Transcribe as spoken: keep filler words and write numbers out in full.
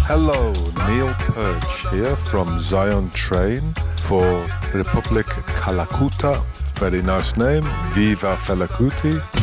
Hello, Neil Perch here from Zion Train for Republic Kalakuta. Very nice name, Viva Fela Kuti.